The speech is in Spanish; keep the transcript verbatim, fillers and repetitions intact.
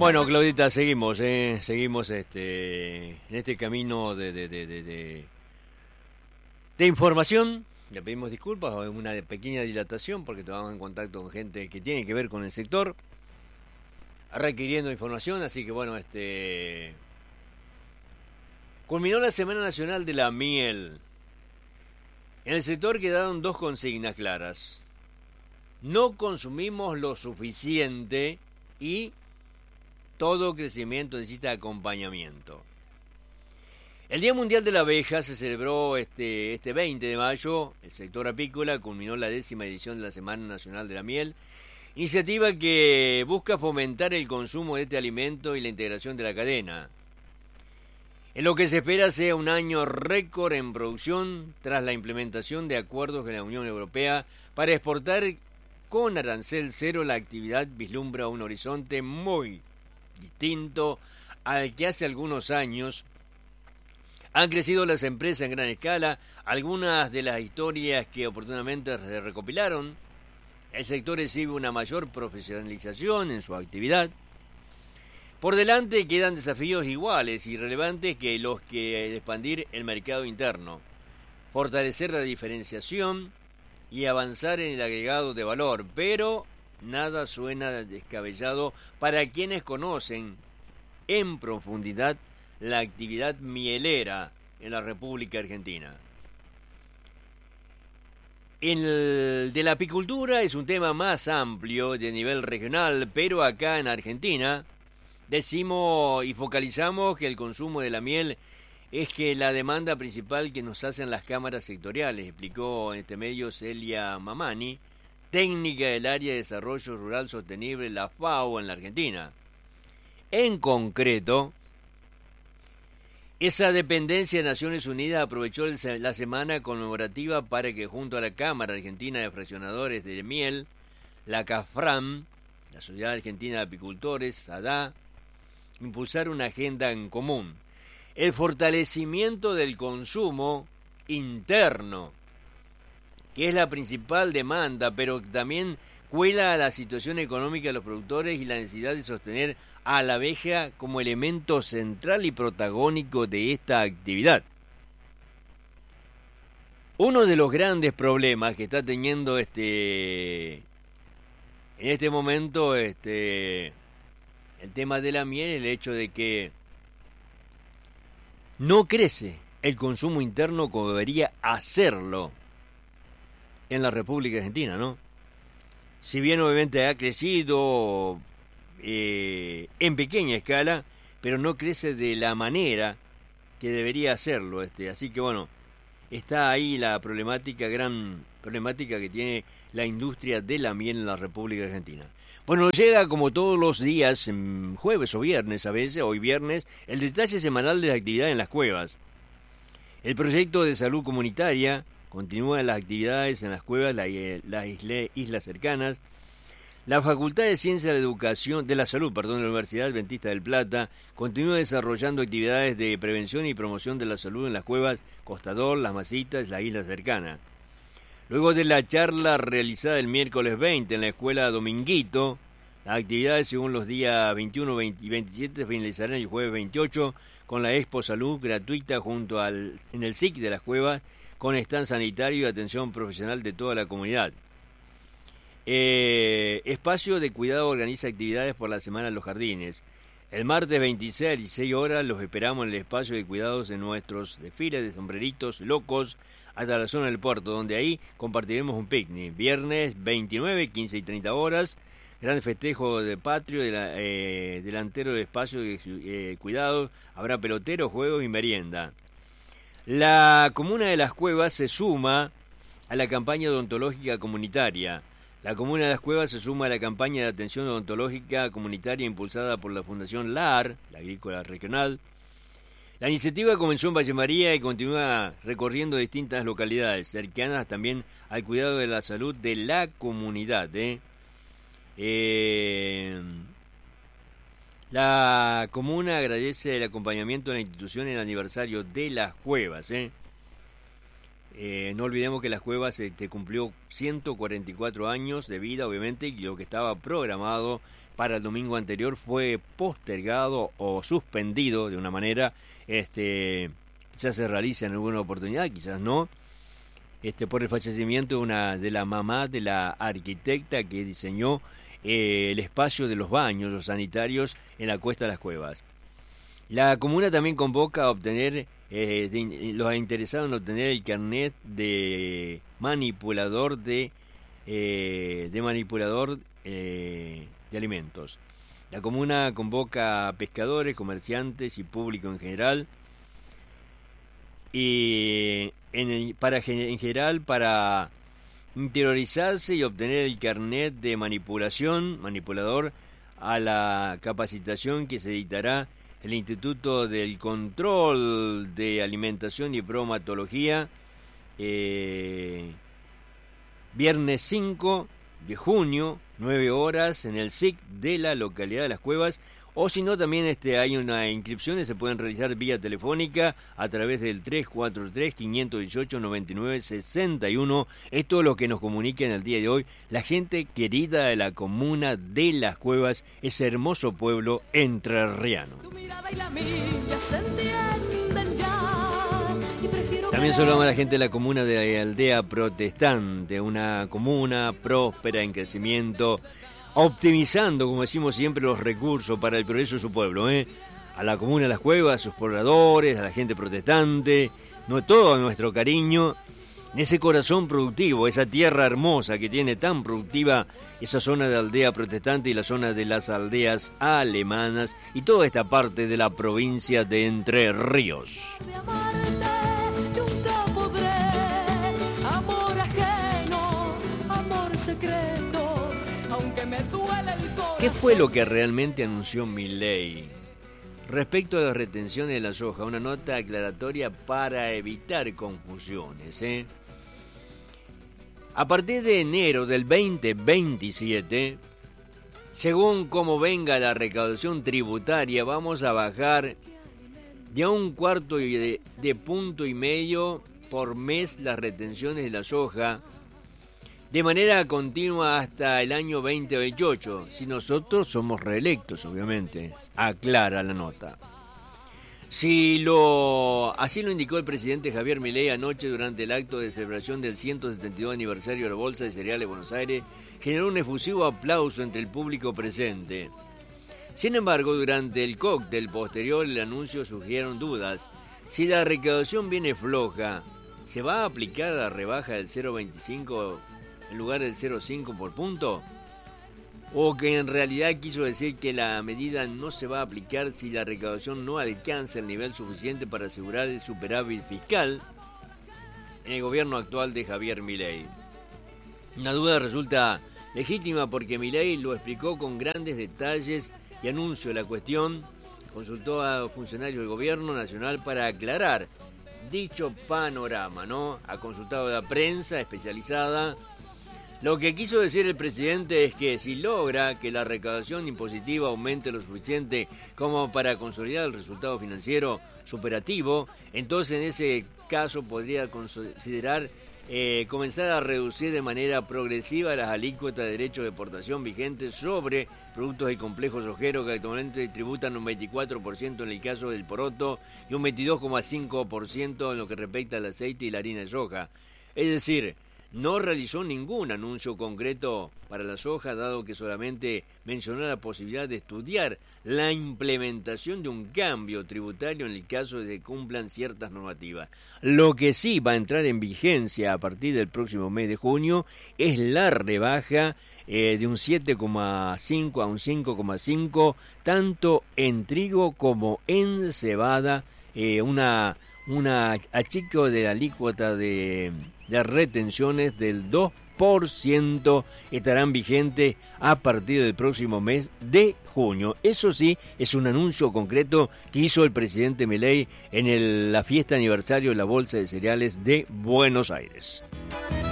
Bueno, Claudita, seguimos, eh, seguimos este, en este camino de, de, de, de, de, de información. Le pedimos disculpas, una pequeña dilatación porque estamos en contacto con gente que tiene que ver con el sector, requiriendo información, así que bueno, este culminó la Semana Nacional de la Miel. En el sector quedaron dos consignas claras: no consumimos lo suficiente y todo crecimiento necesita acompañamiento. El Día Mundial de la Abeja se celebró este, este veinte de mayo. El sector apícola culminó la décima edición de la Semana Nacional de la Miel, iniciativa que busca fomentar el consumo de este alimento y la integración de la cadena. En lo que se espera sea un año récord en producción tras la implementación de acuerdos de la Unión Europea para exportar con arancel cero, la actividad vislumbra un horizonte muy distinto al que hace algunos años han crecido las empresas en gran escala. Algunas de las historias que oportunamente se recopilaron: el sector exhibe una mayor profesionalización en su actividad. Por delante quedan desafíos iguales y relevantes que los que de expandir el mercado interno, fortalecer la diferenciación y avanzar en el agregado de valor, pero nada suena descabellado para quienes conocen en profundidad la actividad mielera en la República Argentina. El de la apicultura es un tema más amplio de nivel regional, pero acá en Argentina decimos y focalizamos que el consumo de la miel es que la demanda principal que nos hacen las cámaras sectoriales, explicó en este medio Celia Mamani, técnica del área de desarrollo rural sostenible, la FAO, en la Argentina. En concreto, esa dependencia de Naciones Unidas aprovechó la semana conmemorativa para que, junto a la Cámara Argentina de Fraccionadores de Miel, la CAFRAM, la Sociedad Argentina de Apicultores, SADA, impulsar una agenda en común: el fortalecimiento del consumo interno, que es la principal demanda, pero también cuela a la situación económica de los productores y la necesidad de sostener a la abeja como elemento central y protagónico de esta actividad. Uno de los grandes problemas que está teniendo este en este momento este el tema de la miel es el hecho de que no crece el consumo interno como debería hacerlo en la República Argentina, ¿no? Si bien obviamente ha crecido eh, en pequeña escala, pero no crece de la manera que debería hacerlo. Este. Así que bueno, está ahí la problemática, gran problemática que tiene la industria de la miel en la República Argentina. Bueno, llega como todos los días, jueves o viernes a veces, hoy viernes, el detalle semanal de la actividad en las cuevas. El proyecto de salud comunitaria continúa las actividades en las cuevas, las la isla, islas cercanas. La Facultad de Ciencias de la Educación, de la Salud, perdón, de la Universidad Adventista del Plata continúa desarrollando actividades de prevención y promoción de la salud en las cuevas Costador, Las Masitas, la isla cercana. Luego de la charla realizada el miércoles veinte en la Escuela Dominguito, las actividades según los días veintiuno, veinte y veintisiete finalizarán el jueves veintiocho con la Expo Salud gratuita junto al en el S I C de las cuevas, con stand sanitario y atención profesional de toda la comunidad. Eh, Espacio de Cuidado organiza actividades por la Semana en los Jardines. El martes veintiséis a dieciséis horas los esperamos en el Espacio de Cuidados en nuestros desfiles de sombreritos locos hasta la zona del puerto, donde ahí compartiremos un picnic. Viernes veintinueve, quince y treinta horas, gran festejo de patrio de la, eh, delantero del Espacio de eh, Cuidados. Habrá peloteros, juegos y merienda. La comuna de Las Cuevas se suma a la campaña odontológica comunitaria. La comuna de Las Cuevas se suma a la campaña de atención odontológica comunitaria impulsada por la Fundación L A R, la Agrícola Regional. La iniciativa comenzó en Valle María y continúa recorriendo distintas localidades cercanas también al cuidado de la salud de la comunidad. ¿eh? Eh... La comuna agradece el acompañamiento de la institución en el aniversario de Las Cuevas. ¿eh? Eh, no olvidemos que Las Cuevas este, cumplió ciento cuarenta y cuatro años de vida, obviamente, y lo que estaba programado para el domingo anterior fue postergado o suspendido de una manera, este, quizás se realice en alguna oportunidad, quizás no, este, por el fallecimiento de una de la mamá de la arquitecta que diseñó eh, el espacio de los baños, los sanitarios en la Cuesta de las Cuevas. La comuna también convoca a obtener, eh, de, los interesados en obtener el carnet de manipulador de, eh, de manipulador eh, de alimentos. La comuna convoca a pescadores, comerciantes y público en general, y en, el, para, en general para interiorizarse y obtener el carnet de manipulación, manipulador, a la capacitación que se dictará el Instituto del Control de Alimentación y Bromatología, eh, viernes cinco de junio, nueve horas, en el S I C de la localidad de Las Cuevas, o si no, también este, hay una inscripción que se pueden realizar vía telefónica a través del tres cuatro tres, cinco uno ocho, nueve nueve seis uno. Esto es lo que nos comunica en el día de hoy la gente querida de la comuna de Las Cuevas, ese hermoso pueblo entrerriano. También saludamos a la gente de la comuna de Aldea Protestante, una comuna próspera en crecimiento, optimizando, como decimos siempre, los recursos para el progreso de su pueblo, ¿eh? A la comuna de Las Cuevas, a sus pobladores, a la gente protestante, no, todo nuestro cariño, ese corazón productivo, esa tierra hermosa que tiene tan productiva esa zona de Aldea Protestante y la zona de las aldeas alemanas y toda esta parte de la provincia de Entre Ríos. ¿Qué fue lo que realmente anunció Milei respecto a las retenciones de la soja? Una nota aclaratoria para evitar confusiones, ¿eh? A partir de enero del veinte veintisiete, según cómo venga la recaudación tributaria, vamos a bajar de a un cuarto de, de punto y medio por mes las retenciones de la soja, de manera continua hasta el año veinte veintiocho, si nosotros somos reelectos, obviamente, aclara la nota. Si lo, así lo indicó el presidente Javier Milei anoche durante el acto de celebración del ciento setenta y dos aniversario de la Bolsa de Cereales de Buenos Aires, generó un efusivo aplauso entre el público presente. Sin embargo, durante el cóctel posterior al anuncio surgieron dudas. Si la recaudación viene floja, ¿se va a aplicar la rebaja del cero coma veinticinco en lugar del cero coma cinco por punto? ¿O que en realidad quiso decir que la medida no se va a aplicar si la recaudación no alcanza el nivel suficiente para asegurar el superávit fiscal en el gobierno actual de Javier Milei? Una duda resulta legítima porque Milei lo explicó con grandes detalles y anunció la cuestión. Consultó a funcionarios del gobierno nacional para aclarar dicho panorama, ¿no? Ha consultado a la prensa especializada. Lo que quiso decir el presidente es que si logra que la recaudación impositiva aumente lo suficiente como para consolidar el resultado financiero superativo, entonces en ese caso podría considerar eh, comenzar a reducir de manera progresiva las alícuotas de derechos de exportación vigentes sobre productos y complejos sojeros que actualmente tributan un veinticuatro por ciento en el caso del poroto y un veintidós coma cinco por ciento en lo que respecta al aceite y la harina de soja. Es decir, no realizó ningún anuncio concreto para la soja, dado que solamente mencionó la posibilidad de estudiar la implementación de un cambio tributario en el caso de que cumplan ciertas normativas. Lo que sí va a entrar en vigencia a partir del próximo mes de junio es la rebaja eh, de un siete coma cinco a un cinco coma cinco, tanto en trigo como en cebada, eh, una, una achico de la alícuota de... de retenciones del dos por ciento estarán vigentes a partir del próximo mes de junio. Eso sí, es un anuncio concreto que hizo el presidente Milei en el, la fiesta aniversario de la Bolsa de Cereales de Buenos Aires.